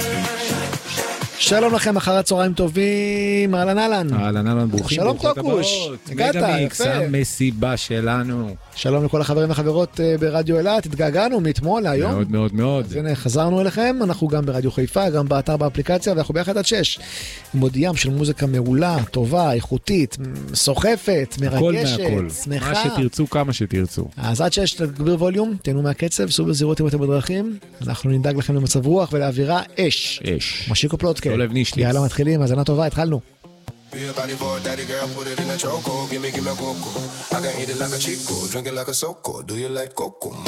שלום לכם, אחר הצהריים טובים, אהלן אהלן. אהלן אהלן, ברוכים, שלום ברוכות טוקוש, הבאות. הגעת, מגה-מיקס, יפה. המסיבה שלנו. שלום לכל החברים והחברות ברדיו אילת, התגעגענו מאתמול להיום. מאוד מאוד מאוד. אז הנה, חזרנו אליכם, אנחנו גם ברדיו חיפה, גם באתר באפליקציה, ואנחנו ביחד עד 6. מודיעם של מוזיקה מעולה, טובה, איכותית, סוחפת, מרגשת, מהכל. שמחה. מה שתרצו, כמה שתרצו. אז עד 6 תגביר ווליום, תהנו מהקצב, סעו בזהירות אם אתם בדרכים, אנחנו נדאג לכם למצב רוח ולאווירה אש. אש. משיקו פלוטקה. סולב נישליס. יאללה מתחילים, האזנה טובה, התחלנו. Be a body for a daddy girl, put it in a choco. Give me a coco. I can eat it like a chico, drink it like a soco. Do you like coco?